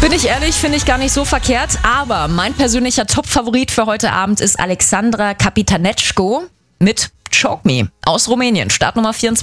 Bin ich ehrlich, finde ich gar nicht so verkehrt. Aber mein persönlicher Top-Favorit für heute Abend ist Alexandra Kapitanetschko mit Choke Me aus Rumänien. Startnummer 24.